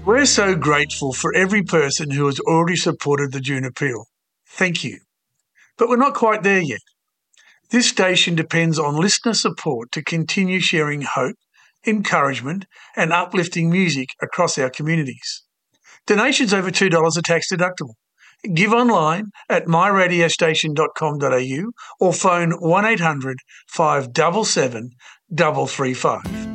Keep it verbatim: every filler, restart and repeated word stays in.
We're so grateful for every person who has already supported the June Appeal. Thank you. But we're not quite there yet. This station depends on listener support to continue sharing hope, encouragement and uplifting music across our communities. Donations over two dollars are tax deductible. Give online at my radio station dot com dot a u or phone one eight hundred five seven seven three three five.